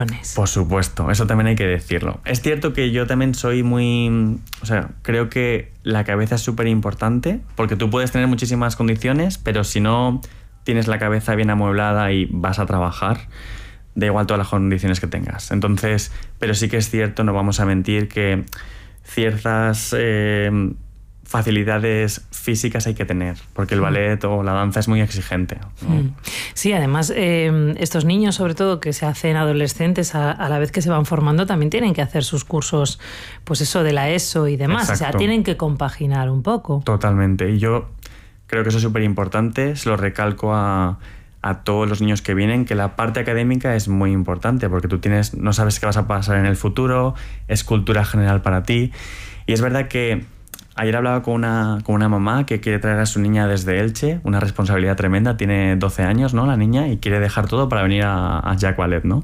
Por supuesto, eso también hay que decirlo. Es cierto que yo también soy muy... O sea, creo que la cabeza es súper importante, porque tú puedes tener muchísimas condiciones, pero si no tienes la cabeza bien amueblada y vas a trabajar, da igual todas las condiciones que tengas. Entonces, pero sí que es cierto, no vamos a mentir, que ciertas facilidades físicas hay que tener, porque el ballet o la danza es muy exigente, ¿no? Sí, además estos niños, sobre todo que se hacen adolescentes, a la vez que se van formando, también tienen que hacer sus cursos, pues eso de la ESO y demás. Exacto. O sea, tienen que compaginar un poco. Totalmente. Y yo creo que eso es súper importante, se lo recalco a todos los niños que vienen, que la parte académica es muy importante, porque tú no sabes qué vas a pasar en el futuro, es cultura general para ti. Y es verdad que ayer hablaba con una mamá que quiere traer a su niña desde Elche, una responsabilidad tremenda, tiene 12 años, ¿no?, la niña, y quiere dejar todo para venir a Jack Ballet, ¿no?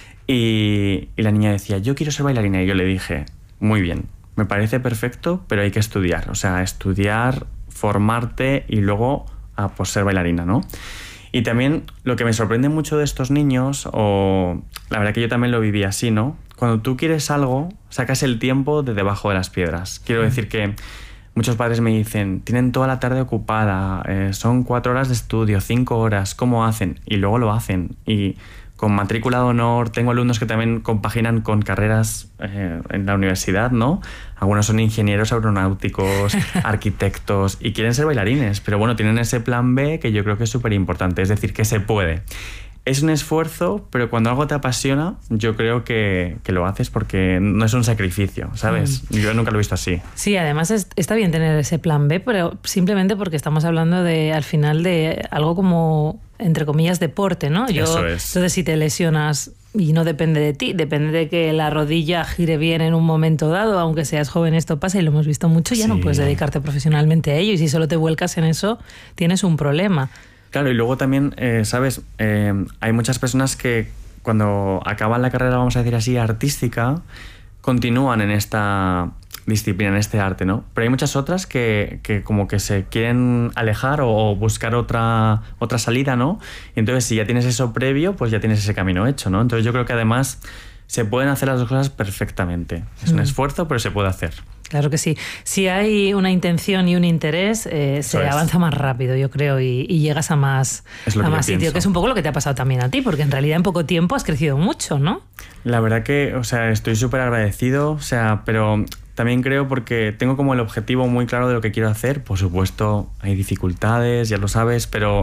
Y la niña decía, yo quiero ser bailarina, y yo le dije, muy bien, me parece perfecto, pero hay que estudiar, o sea, estudiar, formarte y luego pues ser bailarina, ¿no? Y también lo que me sorprende mucho de estos niños, o la verdad que yo también lo viví así, ¿no? Cuando tú quieres algo, sacas el tiempo de debajo de las piedras. Quiero decir que muchos padres me dicen, tienen toda la tarde ocupada, son 4 horas de estudio, 5 horas, ¿cómo hacen? Y luego lo hacen. Y con matrícula de honor, tengo alumnos que también compaginan con carreras en la universidad, ¿no? Algunos son ingenieros aeronáuticos, arquitectos y quieren ser bailarines, pero bueno, tienen ese plan B que yo creo que es súper importante, es decir, que se puede. Es un esfuerzo, pero cuando algo te apasiona, yo creo que lo haces porque no es un sacrificio, ¿sabes? Yo nunca lo he visto así. Sí, además está bien tener ese plan B, pero simplemente porque estamos hablando al final de algo como, entre comillas, deporte, ¿no? Eso es. Entonces, si te lesionas y no depende de ti, depende de que la rodilla gire bien en un momento dado, aunque seas joven, esto pasa y lo hemos visto mucho, ya no puedes dedicarte profesionalmente a ello, y si solo te vuelcas en eso, tienes un problema. Claro, y luego también, ¿sabes? Hay muchas personas que cuando acaban la carrera, vamos a decir así, artística, continúan en esta disciplina, en este arte, ¿no? Pero hay muchas otras que como que se quieren alejar o buscar otra salida, ¿no? Y entonces si ya tienes eso previo, pues ya tienes ese camino hecho, ¿no? Entonces yo creo que además se pueden hacer las dos cosas perfectamente. Es un esfuerzo, pero se puede hacer. Claro que sí. Si hay una intención y un interés, se avanza más rápido, yo creo, y llegas a más sitio, que es un poco lo que te ha pasado también a ti, porque en realidad en poco tiempo has crecido mucho, ¿no? La verdad que, o sea, estoy súper agradecido, o sea, pero también creo porque tengo como el objetivo muy claro de lo que quiero hacer. Por supuesto, hay dificultades, ya lo sabes, pero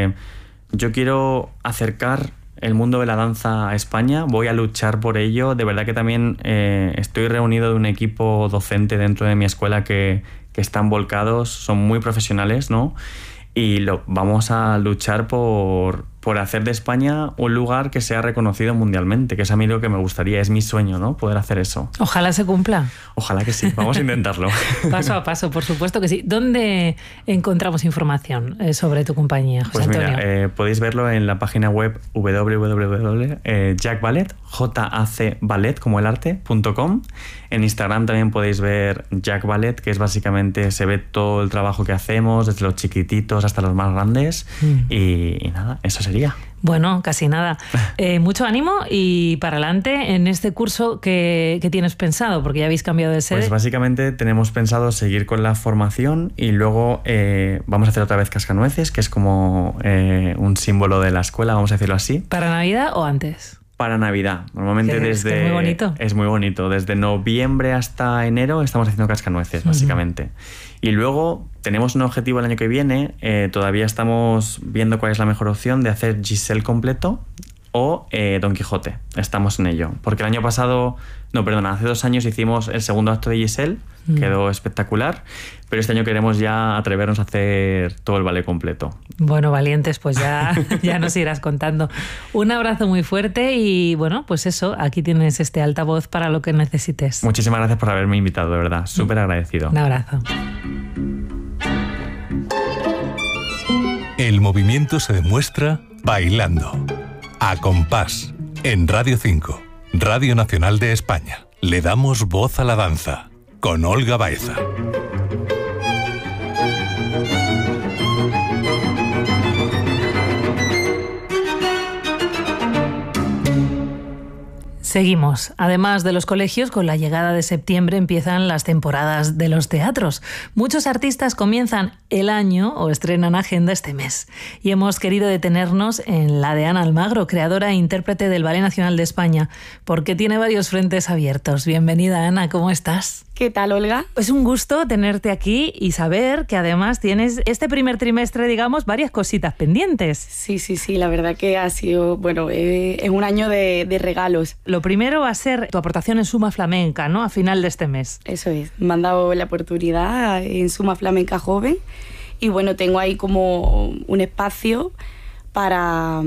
yo quiero acercar el mundo de la danza a España, voy a luchar por ello. De verdad que también estoy reunido de un equipo docente dentro de mi escuela que están volcados, son muy profesionales, ¿no? Y vamos a luchar por hacer de España un lugar que sea reconocido mundialmente, que es a mí lo que me gustaría, es mi sueño, ¿no? Poder hacer eso. Ojalá se cumpla. Ojalá que sí, vamos a intentarlo. Paso a paso, por supuesto que sí. ¿Dónde encontramos información sobre tu compañía, José Antonio? Pues mira, podéis verlo en la página web www.jackballet, jacballet, como el arte.com. En Instagram también podéis ver Jack Ballet, que es básicamente, se ve todo el trabajo que hacemos, desde los chiquititos hasta los más grandes. Y nada, eso sería. Bueno, casi nada. Mucho ánimo y para adelante en este curso que tienes pensado, porque ya habéis cambiado de sede. Pues básicamente tenemos pensado seguir con la formación y luego vamos a hacer otra vez Cascanueces, que es como un símbolo de la escuela, vamos a decirlo así. ¿Para Navidad o antes? Para Navidad. Normalmente es muy bonito. Es muy bonito. Desde noviembre hasta enero estamos haciendo Cascanueces, básicamente. Y luego tenemos un objetivo el año que viene. Todavía estamos viendo cuál es la mejor opción de hacer Giselle completo o Don Quijote. Estamos en ello. Porque el año pasado... No, perdona, hace 2 años hicimos el segundo acto de Giselle. Quedó espectacular. Pero este año queremos ya atrevernos a hacer todo el ballet completo. Bueno, valientes, pues ya nos irás contando. Un abrazo muy fuerte y bueno, pues eso, aquí tienes este altavoz para lo que necesites. Muchísimas gracias por haberme invitado, de verdad. Súper agradecido. Un abrazo. El movimiento se demuestra bailando. A compás, en Radio 5, Radio Nacional de España. Le damos voz a la danza, con Olga Baeza. Seguimos. Además de los colegios, con la llegada de septiembre empiezan las temporadas de los teatros. Muchos artistas comienzan el año o estrenan agenda este mes. Y hemos querido detenernos en la de Ana Almagro, creadora e intérprete del Ballet Nacional de España, porque tiene varios frentes abiertos. Bienvenida, Ana, ¿cómo estás? ¿Qué tal, Olga? Es un gusto tenerte aquí y saber que además tienes este primer trimestre, digamos, varias cositas pendientes. Sí, la verdad que ha sido, es un año de regalos. Lo primero va a ser tu aportación en Suma Flamenca, ¿no? A final de este mes. Eso es, me han dado la oportunidad en Suma Flamenca Joven y bueno, tengo ahí como un espacio para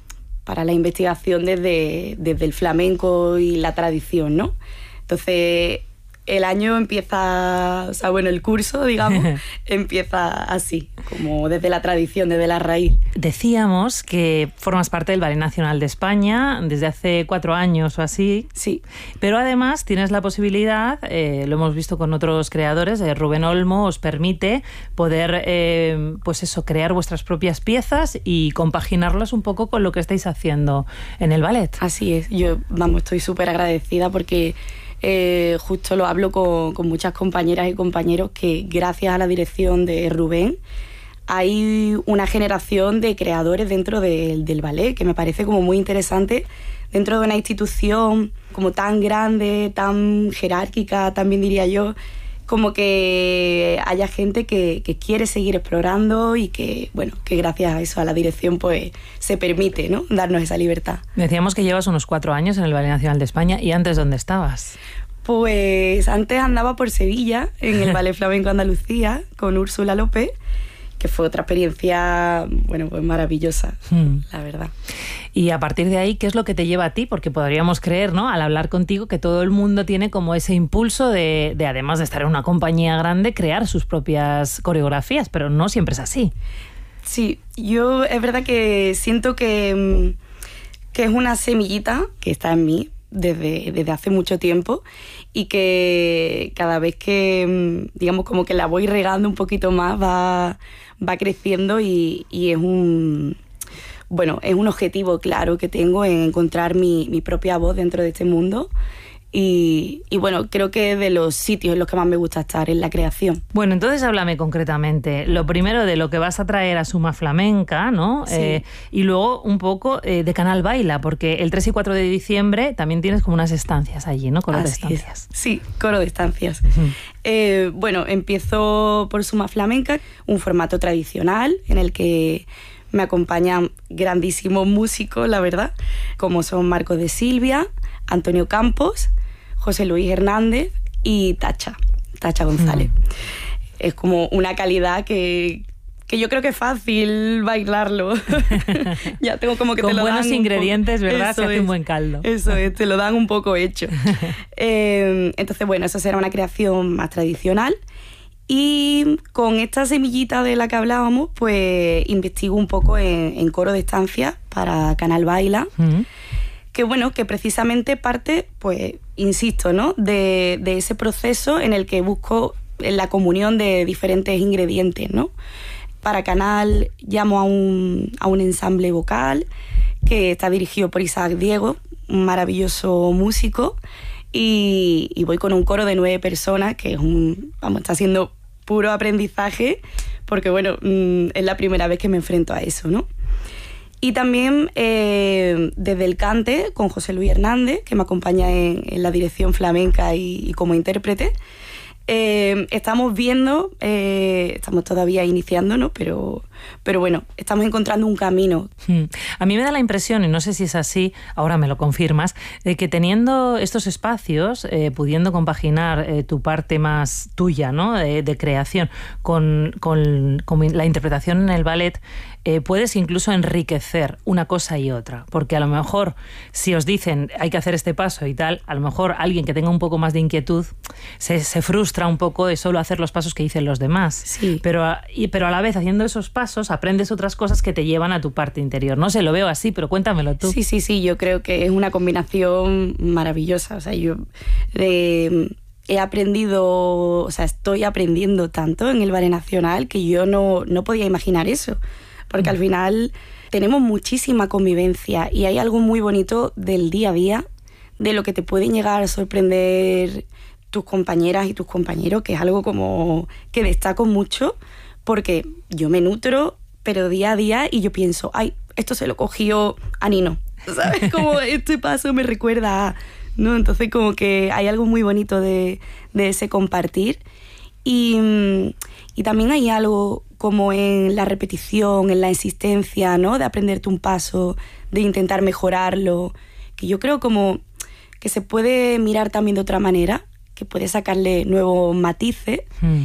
la investigación desde el flamenco y la tradición, ¿no? Entonces, el año empieza, el curso, digamos, empieza así, como desde la tradición, desde la raíz. Decíamos que formas parte del Ballet Nacional de España desde hace 4 años o así. Sí. Pero además tienes la posibilidad, lo hemos visto con otros creadores, Rubén Olmo os permite poder, crear vuestras propias piezas y compaginarlas un poco con lo que estáis haciendo en el ballet. Así es, yo, estoy súper agradecida porque justo lo hablo con muchas compañeras y compañeros que gracias a la dirección de Rubén hay una generación de creadores dentro del ballet que me parece como muy interesante dentro de una institución como tan grande, tan jerárquica, también diría yo, como que haya gente que quiere seguir explorando y que gracias a eso, a la dirección, pues se permite, ¿no?, darnos esa libertad. Decíamos que llevas unos 4 años en el Ballet Nacional de España. ¿Y antes dónde estabas? Pues antes andaba por Sevilla, en el Ballet Flamenco Andalucía, con Úrsula López, que fue otra experiencia, pues maravillosa, la verdad. Y a partir de ahí, ¿qué es lo que te lleva a ti? Porque podríamos creer, ¿no?, al hablar contigo, que todo el mundo tiene como ese impulso de además de estar en una compañía grande, crear sus propias coreografías, pero no siempre es así. Sí, yo es verdad que siento que es una semillita que está en mí desde hace mucho tiempo y que cada vez que, digamos, como que la voy regando un poquito más, va creciendo y es un objetivo claro que tengo en encontrar mi propia voz dentro de este mundo. Y creo que de los sitios en los que más me gusta estar es la creación. Bueno, entonces háblame concretamente. Lo primero de lo que vas a traer a Suma Flamenca, ¿no? Sí. Y luego un poco de Canal Baila, porque el 3 y 4 de diciembre también tienes como unas estancias allí, ¿no? Coro de estancias. Sí, coro de estancias. Empiezo por Suma Flamenca, un formato tradicional en el que me acompañan grandísimos músicos, la verdad, como son Marcos de Silvia, Antonio Campos, José Luis Hernández y Tacha González. Es como una calidad que yo creo que es fácil bailarlo. Ya tengo como que con te lo dan buenos ingredientes, ¿verdad? Se hace un buen caldo. Eso es, te lo dan un poco hecho. Entonces, eso será una creación más tradicional. Y con esta semillita de la que hablábamos, pues investigo un poco en coro de estancia para Canal Baila. Que precisamente parte, pues, insisto, ¿no?, de ese proceso en el que busco la comunión de diferentes ingredientes, ¿no? Para Canal llamo a un ensamble vocal que está dirigido por Isaac Diego, un maravilloso músico, y voy con un coro de 9 personas que está siendo puro aprendizaje porque, es la primera vez que me enfrento a eso, ¿no? Y también desde el cante, con José Luis Hernández, que me acompaña en la dirección flamenca y como intérprete. Estamos viendo, estamos todavía iniciando, ¿no? Pero estamos encontrando un camino. A mí me da la impresión, y no sé si es así, ahora me lo confirmas, de que teniendo estos espacios, pudiendo compaginar tu parte más tuya, ¿no?, de creación con la interpretación en el ballet, puedes incluso enriquecer una cosa y otra, porque a lo mejor si os dicen hay que hacer este paso y tal, a lo mejor alguien que tenga un poco más de inquietud se frustra un poco de solo hacer los pasos que dicen los demás. Sí. Pero a la vez, haciendo esos pasos, aprendes otras cosas que te llevan a tu parte interior. No sé, lo veo así, pero cuéntamelo tú. Sí, yo creo que es una combinación maravillosa. O sea, yo he aprendido, estoy aprendiendo tanto en el Ballet Nacional que yo no podía imaginar eso. Porque al final tenemos muchísima convivencia y hay algo muy bonito del día a día de lo que te pueden llegar a sorprender tus compañeras y tus compañeros, que es algo como que destaco mucho, porque yo me nutro, pero día a día, y yo pienso, ay, esto se lo cogió a Nino, ¿sabes? Como este paso me recuerda a... ¿no? Entonces como que hay algo muy bonito de ese compartir. Y también hay algo como en la repetición, en la insistencia, ¿no? De aprenderte un paso, de intentar mejorarlo, que yo creo como que se puede mirar también de otra manera, que puede sacarle nuevos matices.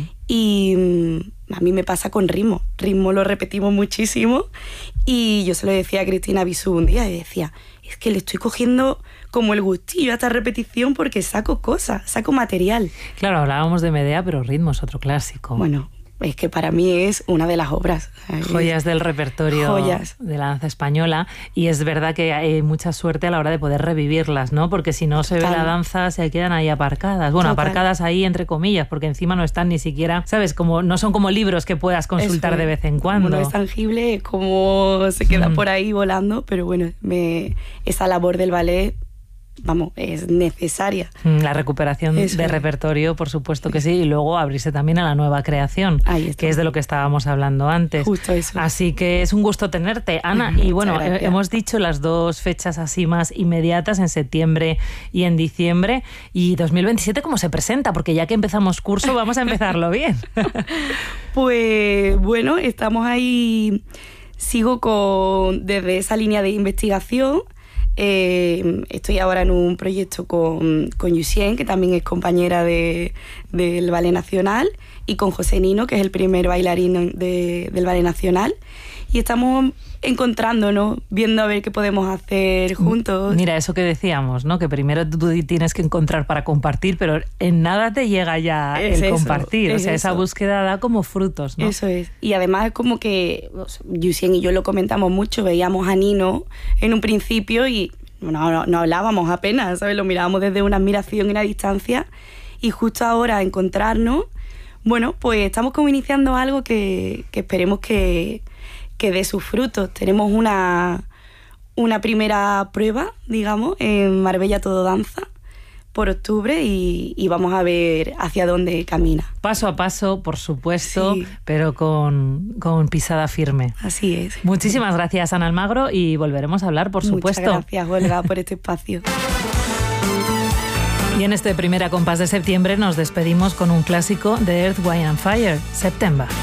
Y a mí me pasa con ritmo. Ritmo lo repetimos muchísimo, y yo se lo decía a Cristina Bisú un día, y decía, es que le estoy cogiendo como el gustillo a esta repetición porque saco cosas, saco material. Claro, hablábamos de Medea, pero ritmo es otro clásico. Bueno, es que para mí es una de las obras. Joyas del repertorio Joyas de la danza española, y es verdad que hay mucha suerte a la hora de poder revivirlas, ¿no? Porque si no se ve la danza, se quedan ahí aparcadas. Bueno, aparcadas ahí entre comillas, porque encima no están ni siquiera, ¿sabes? Como no son como libros que puedas consultar de vez en cuando. No es tangible, es como se queda por ahí volando, pero bueno, esa labor del ballet, vamos, es necesaria. La recuperación de repertorio, por supuesto que sí, y luego abrirse también a la nueva creación, que es de lo que estábamos hablando antes. Justo eso. Así que es un gusto tenerte, Ana. Y bueno, hemos dicho las dos fechas así más inmediatas, en septiembre y en diciembre. ¿Y 2027 cómo se presenta? Porque ya que empezamos curso, vamos a empezarlo bien. Pues bueno, estamos ahí, sigo desde esa línea de investigación. Estoy ahora en un proyecto con Yusien, que también es compañera del Ballet Nacional, y con José Nino, que es el primer bailarín del Ballet Nacional, y estamos encontrándonos, viendo a ver qué podemos hacer juntos. Mira, eso que decíamos, ¿no? Que primero tú tienes que encontrar para compartir, pero en nada te llega ya el compartir. O sea, esa búsqueda da como frutos, ¿no? Eso es. Y además es como que Yusien y yo lo comentamos mucho, veíamos a Nino en un principio y no hablábamos apenas, ¿sabes? Lo mirábamos desde una admiración y una distancia, y justo ahora encontrarnos, bueno, pues estamos como iniciando algo que esperemos que dé sus frutos. Tenemos una primera prueba, digamos, en Marbella Todo Danza por octubre, y vamos a ver hacia dónde camina. Paso a paso, por supuesto, pero con pisada firme. Así es. Muchísimas gracias, Ana Almagro, y volveremos a hablar, por supuesto. Muchas gracias, Olga, por este espacio. Y en este primer compás de septiembre nos despedimos con un clásico de Earth, Wind & Fire, September.